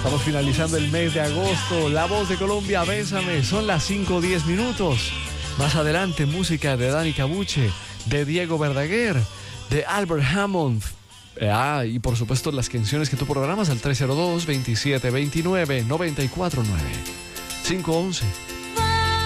Estamos finalizando el mes de agosto. La Voz de Colombia, Bésame. Son las 5:10 minutos. Más adelante, música de Dani Cabuche, de Diego Verdaguer, de Albert Hammond. Y por supuesto las canciones que tú programas al 302-2729-949. 511.